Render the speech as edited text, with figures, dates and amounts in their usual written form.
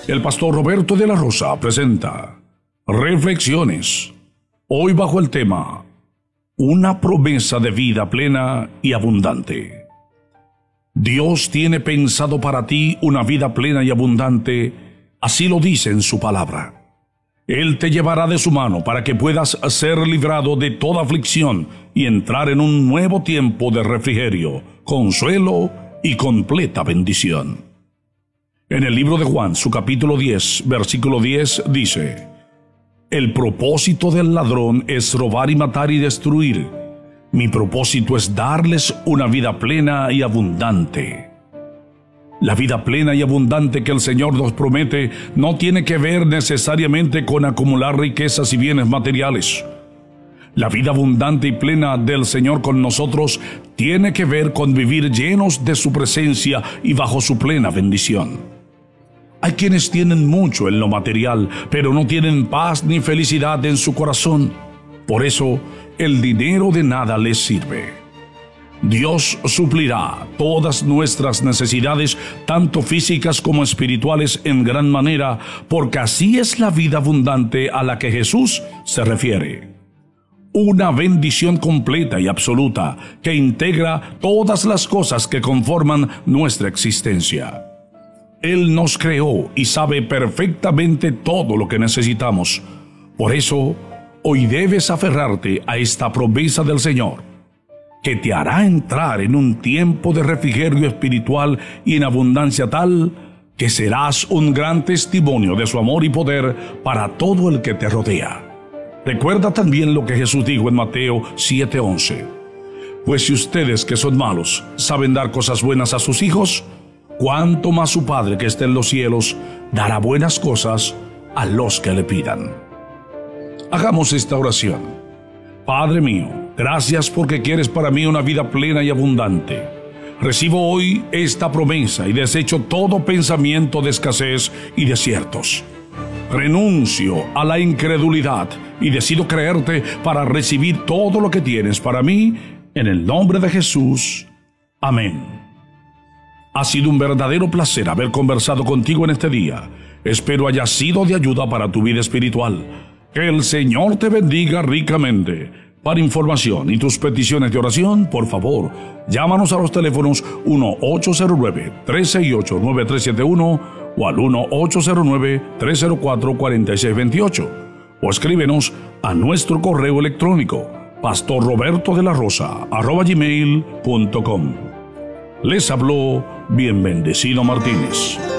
El pastor Roberto de la Rosa presenta Reflexiones, hoy bajo el tema Una promesa de vida plena y abundante. Dios tiene pensado para ti una vida plena y abundante, así lo dice en su palabra. Él te llevará de su mano para que puedas ser librado de toda aflicción y entrar en un nuevo tiempo de refrigerio, consuelo y completa bendición. En el libro de Juan, su capítulo 10, versículo 10, dice: El propósito del ladrón es robar y matar y destruir. Mi propósito es darles una vida plena y abundante. La vida plena y abundante que el Señor nos promete no tiene que ver necesariamente con acumular riquezas y bienes materiales. La vida abundante y plena del Señor con nosotros tiene que ver con vivir llenos de su presencia y bajo su plena bendición. Hay quienes tienen mucho en lo material, pero no tienen paz ni felicidad en su corazón. Por eso, el dinero de nada les sirve. Dios suplirá todas nuestras necesidades, tanto físicas como espirituales, en gran manera, porque así es la vida abundante a la que Jesús se refiere. Una bendición completa y absoluta que integra todas las cosas que conforman nuestra existencia. Él nos creó y sabe perfectamente todo lo que necesitamos. Por eso, hoy debes aferrarte a esta promesa del Señor, que te hará entrar en un tiempo de refrigerio espiritual y en abundancia tal que serás un gran testimonio de su amor y poder para todo el que te rodea. Recuerda también lo que Jesús dijo en Mateo 7:11. Pues si ustedes que son malos saben dar cosas buenas a sus hijos, cuánto más su Padre que está en los cielos dará buenas cosas a los que le pidan. Hagamos esta oración. Padre mío, gracias porque quieres para mí una vida plena y abundante. Recibo hoy esta promesa y desecho todo pensamiento de escasez y desiertos. Renuncio a la incredulidad y decido creerte para recibir todo lo que tienes para mí, en el nombre de Jesús. Amén. Ha sido un verdadero placer haber conversado contigo en este día. Espero haya sido de ayuda para tu vida espiritual. Que el Señor te bendiga ricamente. Para información y tus peticiones de oración, por favor, llámanos a los teléfonos 1-809-368-9371 o al 1-809-304-4628 o escríbenos a nuestro correo electrónico pastorrobertodelarosa@gmail.com. Les habló Bien Bendecido Martínez.